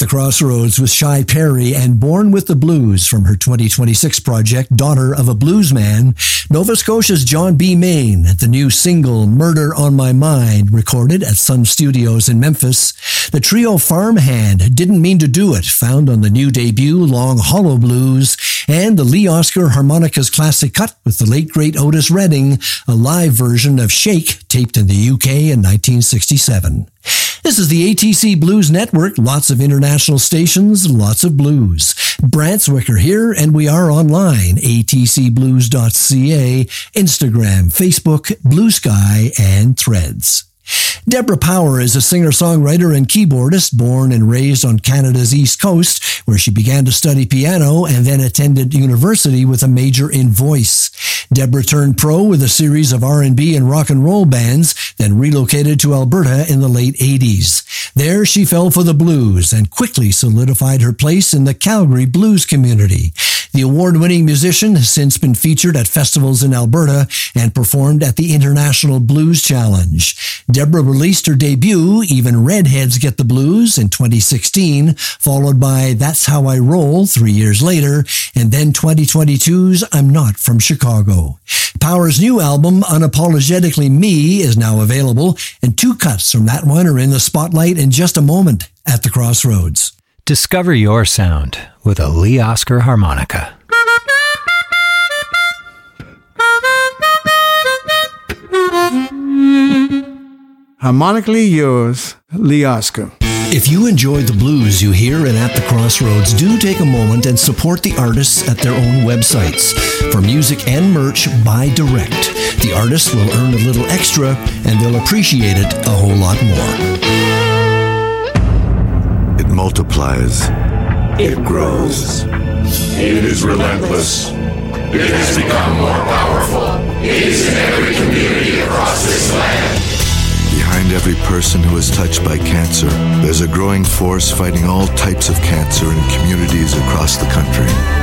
the Crossroads with Shy Perry and Born with the Blues from her 2026 project, Daughter of a Bluesman. Nova Scotia's John B. Main, the new single, Murder on My Mind, recorded at Sun Studios in Memphis. The trio Farmhand, Didn't Mean to Do It, found on the new debut, Long Hollow Blues. And the Lee Oscar Harmonicas classic cut with the late great Otis Redding, a live version of Shake, taped in the UK in 1967. This is the ATC Blues Network. Lots of international stations, lots of blues. Brant Zwicker here, and we are online, atcblues.ca, Instagram, Facebook, Blue Sky, and Threads. Deborah Power is a singer-songwriter and keyboardist born and raised on Canada's East Coast, where she began to study piano and then attended university with a major in voice. Deborah turned pro with a series of R&B and rock and roll bands, then relocated to Alberta in the late 80s. There she fell for the blues and quickly solidified her place in the Calgary blues community. The award-winning musician has since been featured at festivals in Alberta and performed at the International Blues Challenge. Deborah released her debut, Even Redheads Get the Blues, in 2016, followed by That's How I Roll 3 years later, and then 2022's I'm Not From Chicago. Power's new album, Unapologetically Me, is now available, and 2 cuts from that one are in the spotlight in just a moment at the Crossroads. Discover your sound with a Lee Oscar harmonica. Harmonically yours, Lee Oscar. If you enjoy the blues you hear in At the Crossroads, do take a moment and support the artists at their own websites. For music and merch, buy direct. The artists will earn a little extra, and they'll appreciate it a whole lot more. It multiplies. It grows. It is relentless. It has become more powerful. It is in every community across this land. Behind every person who is touched by cancer, there's a growing force fighting all types of cancer in communities across the country.